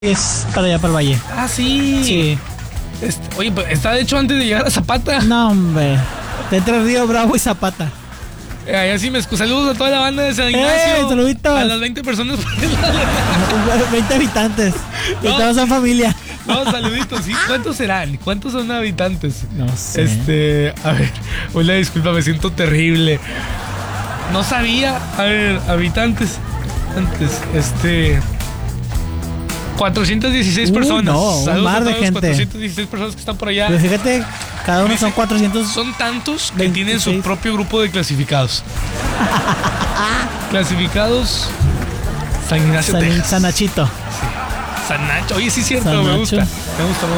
Es para allá, para el valle. Ah, sí. Sí. Oye, pues está de hecho antes de llegar a Zapata. No, hombre. Entre Río Bravo y Zapata. Así me excuso. Saludos a toda la banda de San Ignacio. Saluditos. A las 20 personas. 20 habitantes. Y No. todos son familia. No, saluditos, sí. ¿Cuántos serán? ¿Cuántos son habitantes? No sé. A ver, una disculpa, me siento terrible. No sabía. A ver, habitantes. Antes, 416 personas. No, un Saludos mar a de todas las gente. 416 personas que están por allá. Pero fíjate, cada uno son 400. Son tantos que 26. tienen su propio grupo de clasificados. Clasificados San Ignacio, Texas. San Nachito. San Nacho. Oye, sí es cierto, San me Nacho. gusta. Me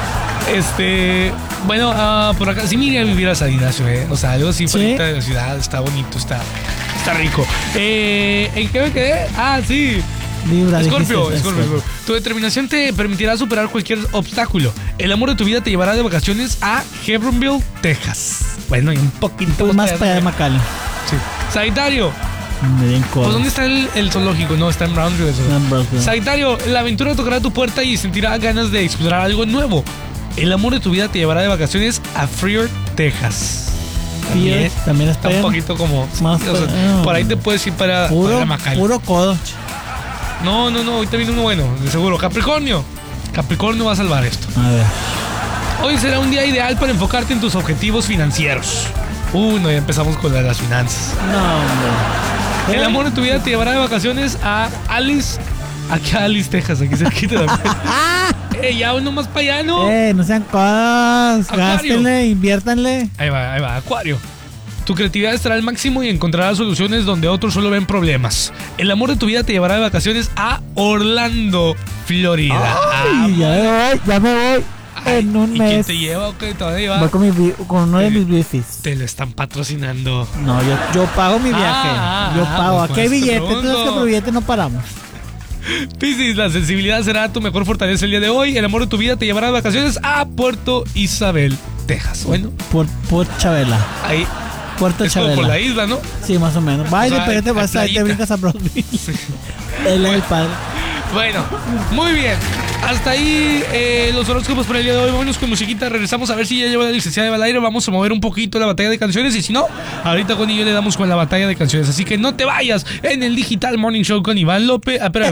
gusta. Bueno, por acá sí me iría a vivir a San Ignacio, O sea, algo así ¿Sí? fuera de la ciudad. Está bonito, está rico. ¿En qué me quedé? Ah, sí. Libra, Escorpio. dijiste, Tu determinación te permitirá superar cualquier obstáculo. El amor de tu vida te llevará de vacaciones a Hebronville, Texas. Bueno, y un poquito Pues más para allá de McAllen. Sí. Sagitario. Bien Pues codo. ¿dónde está el zoológico? No, está en Brownsville. Sagitario, la aventura tocará tu puerta y sentirá ganas de explorar algo nuevo. El amor de tu vida te llevará de vacaciones a Freer, Texas. También Está un poquito como... Más por ahí te puedes ir para McAllen. Puro codo. No, ahorita viene uno bueno, de seguro. Capricornio va a salvar esto. A ver. Hoy será un día ideal para enfocarte en tus objetivos financieros. No, ya empezamos con las finanzas. No, hombre. El amor de tu vida te llevará de vacaciones a Alice. Aquí a Alice, Texas, aquí cerquita también. Ya uno más para allá, ¿no? No sean codos. Acuario. Gástenle, inviértanle. Ahí va, Acuario. Tu creatividad estará al máximo y encontrarás soluciones donde otros solo ven problemas. El amor de tu vida te llevará de vacaciones a Orlando, Florida. Ay, ya me voy. En un ¿Y mes. quién te lleva o qué te va a llevar? Voy con uno de mis bicis. Te lo están patrocinando. No, yo pago mi viaje. Yo pago. pues Aquí hay por eso te billete. Tú sabes que pregunto. por billete no paramos. Piscis, la sensibilidad será tu mejor fortaleza el día de hoy. El amor de tu vida te llevará de vacaciones a Puerto Isabel, Texas. Bueno, Por Chabela. ahí Puerto es como por Chabela. la isla, ¿no? Sí, más o menos. Vaya, O sea, pero te vas a te playita. brincas a Brownsville. Él es el padre. Bueno, muy bien. Hasta ahí los horóscopos por el día de hoy. Vámonos con musiquita. Regresamos a ver si ya lleva la licenciada al aire. Vamos a mover un poquito la batalla de canciones. Y si no, ahorita con yo le damos con la batalla de canciones. Así que no te vayas en el Digital Morning Show con Iván López. Espera.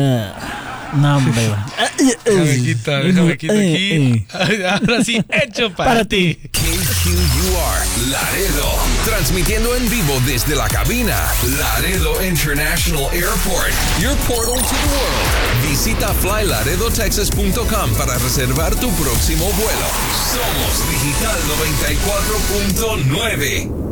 No, hombre. Déjame quitar aquí. Ahora sí, hecho para ti. KQUR Laredo, transmitiendo en vivo desde la cabina Laredo International Airport, your portal to the world. Visita flylaredotexas.com para reservar tu próximo vuelo. Somos Digital 94.9.